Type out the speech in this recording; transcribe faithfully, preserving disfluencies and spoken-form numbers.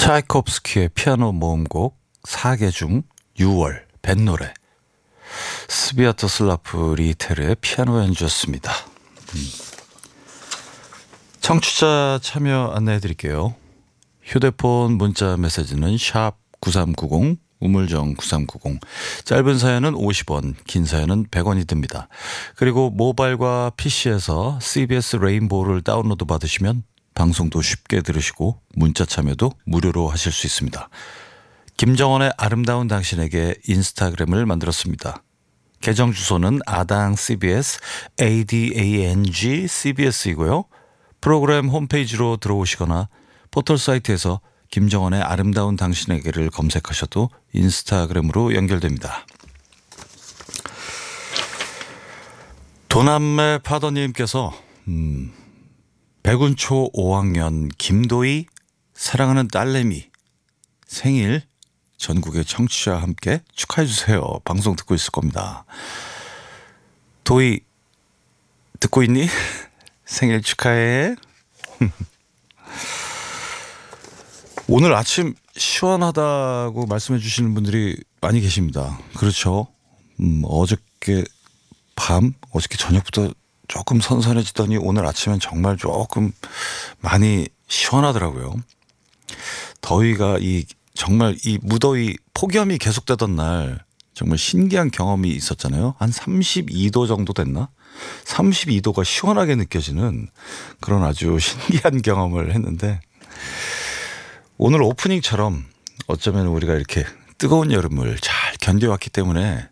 차이콥스키의 피아노 모음곡 사 개 중 유월 뱃노래 스비아토슬라프 리테르의 피아노 연주였습니다. 음. 청취자 참여 안내해 드릴게요. 휴대폰 문자 메시지는 샵 구삼구공 우물정 구삼구공, 짧은 사연은 오십 원, 긴 사연은 백 원이 듭니다. 그리고 모바일과 피시에서 씨비에스 레인보우를 다운로드 받으시면 방송도 쉽게 들으시고 문자 참여도 무료로 하실 수 있습니다. 김정원의 아름다운 당신에게 인스타그램을 만들었습니다. 계정 주소는 아당 씨비에스 에이디에이엔지 씨비에스이고요. 프로그램 홈페이지로 들어오시거나 포털 사이트에서 김정원의 아름다운 당신에게를 검색하셔도 인스타그램으로 연결됩니다. 도남매 파더님께서 음, 백운초 오 학년 김도희 사랑하는 딸내미 생일 전국의 청취자와 함께 축하해 주세요. 방송 듣고 있을 겁니다. 도희 듣고 있니? 생일 축하해. 오늘 아침 시원하다고 말씀해 주시는 분들이 많이 계십니다. 그렇죠. 음, 어저께 밤, 어저께 저녁부터 조금 선선해지더니 오늘 아침엔 정말 조금 많이 시원하더라고요. 더위가 이 정말 이 무더위 폭염이 계속되던 날 정말 신기한 경험이 있었잖아요. 한 삼십이 도 정도 됐나? 삼십이 도가 시원하게 느껴지는 그런 아주 신기한 경험을 했는데, 오늘 오프닝처럼 어쩌면 우리가 이렇게 뜨거운 여름을 잘 견뎌왔기 때문에